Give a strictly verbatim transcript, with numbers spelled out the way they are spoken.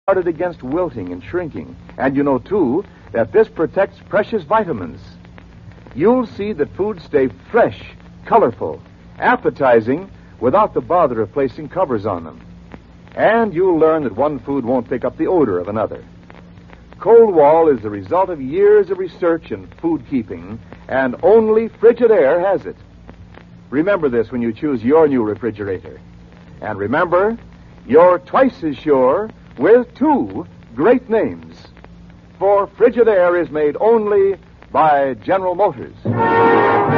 guarded against wilting and shrinking. And you know, too, that this protects precious vitamins. You'll see that foods stay fresh, colorful, appetizing, without the bother of placing covers on them. And you'll learn that one food won't pick up the odor of another. Cold Wall is the result of years of research in food keeping, and only Frigidaire has it. Remember this when you choose your new refrigerator. And remember, you're twice as sure with two great names. For Frigidaire is made only by General Motors.